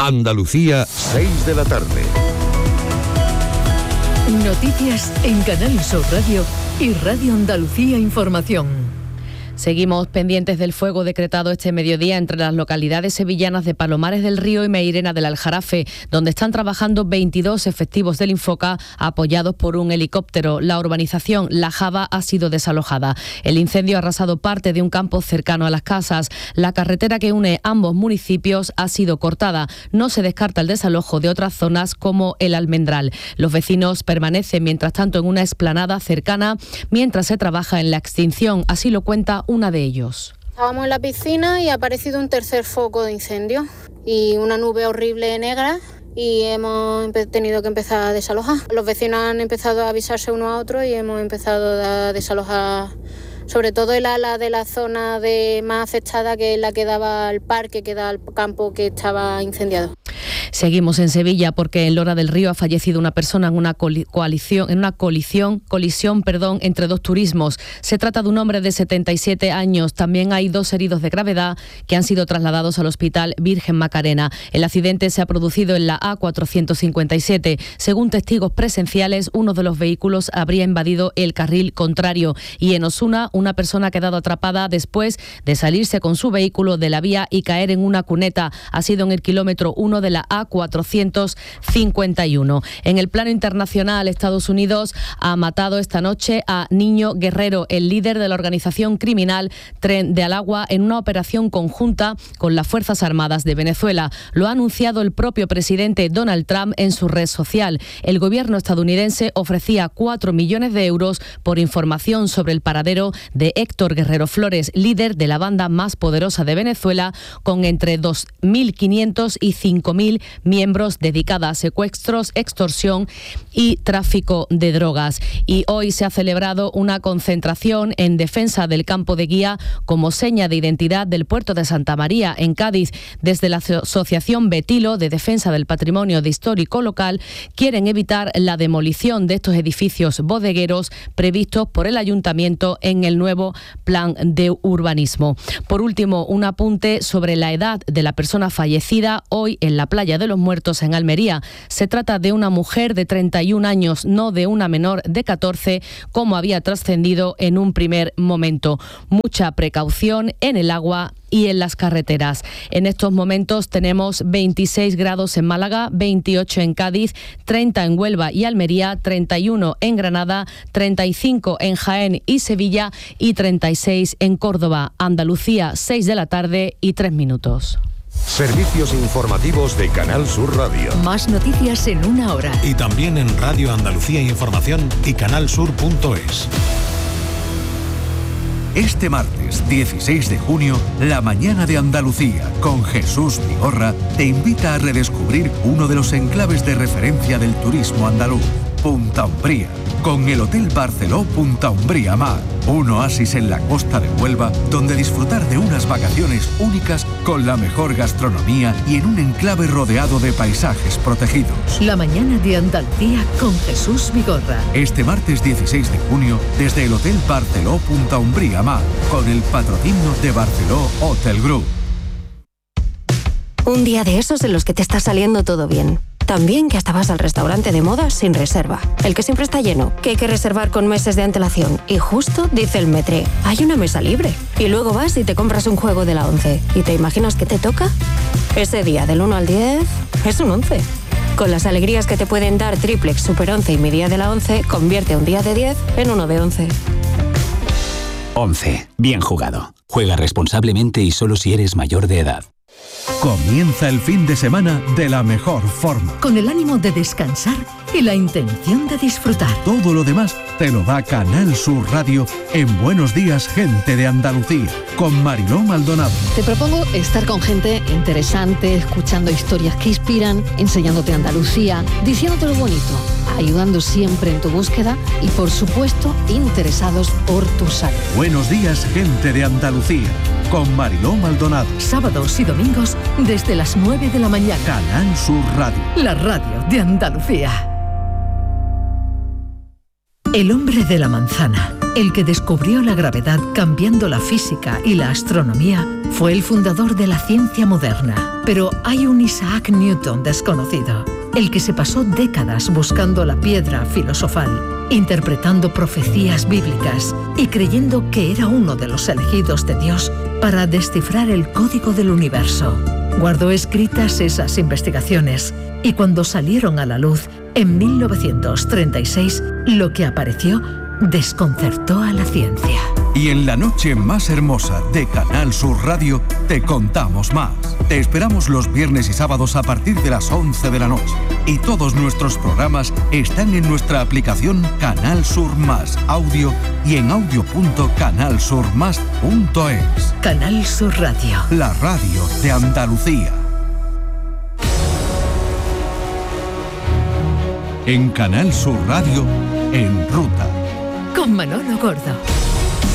Andalucía, 6 de la tarde. Noticias en Canal Sur Radio y Radio Andalucía Información. Seguimos pendientes del fuego decretado este mediodía entre las localidades sevillanas de Palomares del Río y Meirena del Aljarafe, donde están trabajando 22 efectivos del Infoca apoyados por un helicóptero. La urbanización La Java ha sido desalojada. El incendio ha arrasado parte de un campo cercano a las casas. La carretera que une ambos municipios ha sido cortada. No se descarta el desalojo de otras zonas como el Almendral. Los vecinos permanecen mientras tanto en una explanada cercana mientras se trabaja en la extinción. Así lo cuenta una de ellos. Estábamos en la piscina y ha aparecido un tercer foco de incendio y una nube horrible negra y hemos tenido que empezar a desalojar. Los vecinos han empezado a avisarse uno a otro y hemos empezado a desalojar sobre todo el ala de la zona más afectada, que es la que daba al parque, que da al campo que estaba incendiado. Seguimos en Sevilla porque en Lora del Río ha fallecido una persona en una colisión entre dos turismos. Se trata de un hombre de 77 años. También hay 2 heridos de gravedad que han sido trasladados al Hospital Virgen Macarena. El accidente se ha producido en la A457. Según testigos presenciales, uno de los vehículos habría invadido el carril contrario. Y en Osuna, una persona ha quedado atrapada después de salirse con su vehículo de la vía y caer en una cuneta. Ha sido en el kilómetro 1 de la A451. En el plano internacional, Estados Unidos ha matado esta noche a Niño Guerrero, el líder de la organización criminal Tren de Aragua, en una operación conjunta con las Fuerzas Armadas de Venezuela. Lo ha anunciado el propio presidente Donald Trump en su red social. El gobierno estadounidense ofrecía 4 millones de euros por información sobre el paradero de Héctor Guerrero Flores, líder de la banda más poderosa de Venezuela, con entre 2.500 y 5.000 miembros dedicada a secuestros, extorsión y tráfico de drogas. Y hoy se ha celebrado una concentración en defensa del campo de guía como seña de identidad del puerto de Santa María, en Cádiz. Desde la Asociación Betilo de Defensa del Patrimonio Histórico Local quieren evitar la demolición de estos edificios bodegueros previstos por el Ayuntamiento en el nuevo plan de urbanismo. Por último, un apunte sobre la edad de la persona fallecida hoy en la Playa de los Muertos en Almería. Se trata de una mujer de 31 años, no de una menor de 14, como había trascendido en un primer momento. Mucha precaución en el agua y en las carreteras. En estos momentos tenemos 26 grados en Málaga, 28 en Cádiz, 30 en Huelva y Almería, 31 en Granada, 35 en Jaén y Sevilla y 36 en Córdoba. Andalucía, 6 de la tarde y 3 minutos. Servicios informativos de Canal Sur Radio. Más noticias en una hora. Y también en Radio Andalucía Información y canalsur.es. Este martes 16 de junio, La Mañana de Andalucía, con Jesús Vigorra, te invita a redescubrir uno de los enclaves de referencia del turismo andaluz, Punta Umbría, con el Hotel Barceló Punta Umbría Mar, un oasis en la costa de Huelva, donde disfrutar de unas vacaciones únicas con la mejor gastronomía y en un enclave rodeado de paisajes protegidos. La Mañana de Andalucía con Jesús Vigorra. Este martes 16 de junio, desde el Hotel Barceló Punta Umbría Mar, con el patrocinio de Barceló Hotel Group. Un día de esos en los que te está saliendo todo bien. También que hasta vas al restaurante de moda sin reserva. El que siempre está lleno, que hay que reservar con meses de antelación. Y justo dice el Metre, hay una mesa libre. Y luego vas y te compras un juego de la 11. ¿Y te imaginas que te toca? Ese día del 1 al 10 es un 11. Con las alegrías que te pueden dar Triplex, Super 11 y mi día de la 11, convierte un día de 10 en uno de 11. 11. Bien jugado. Juega responsablemente y solo si eres mayor de edad. Comienza el fin de semana de la mejor forma. Con el ánimo de descansar y la intención de disfrutar. Todo lo demás te lo da Canal Sur Radio en Buenos Días, Gente de Andalucía, con Mariló Maldonado. Te propongo estar con gente interesante, escuchando historias que inspiran, enseñándote Andalucía, diciéndote lo bonito, ayudando siempre en tu búsqueda y, por supuesto, interesados por tu salud. Buenos Días, Gente de Andalucía, con Mariló Maldonado. Sábados y domingos desde las 9 de la mañana. Canal Sur Radio. La radio de Andalucía. El hombre de la manzana, El que descubrió la gravedad cambiando la física y la astronomía fue el fundador de la ciencia moderna. Pero hay un Isaac Newton desconocido, el que se pasó décadas buscando la piedra filosofal, interpretando profecías bíblicas y creyendo que era uno de los elegidos de Dios para descifrar el código del universo. Guardó escritas esas investigaciones y cuando salieron a la luz en 1936, lo que apareció desconcertó a la ciencia. Y en la noche más hermosa de Canal Sur Radio te contamos más. Te esperamos los viernes y sábados a partir de las 11 de la noche. Y todos nuestros programas están en nuestra aplicación Canal Sur Más Audio y en audio.canalsurmas.es. Canal Sur Radio. La radio de Andalucía. En Canal Sur Radio, En Ruta. Con Manolo Gordo.